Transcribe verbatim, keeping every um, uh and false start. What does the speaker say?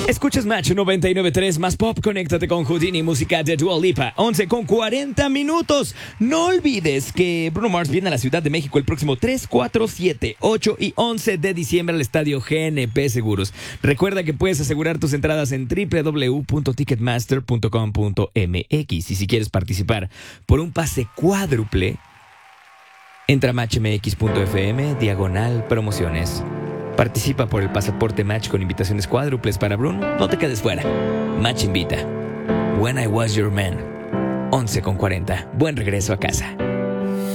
Escuchas Match noventa y nueve punto tres más pop. Conéctate con Houdini, música de Dua Lipa. once con cuarenta minutos. No olvides que Bruno Mars viene a la Ciudad de México el próximo tres, cuatro, siete, ocho y once de diciembre al estadio G N P Seguros. Recuerda que puedes asegurar tus entradas en doble u doble u doble u punto ticketmaster punto com punto m x. Y si quieres participar por un pase cuádruple, entra a matchmx punto f m diagonal promociones. Participa por el pasaporte Match con invitaciones cuádruples para Bruno. No te quedes fuera. Match invita. When I Was Your Man. once con cuarenta. Buen regreso a casa.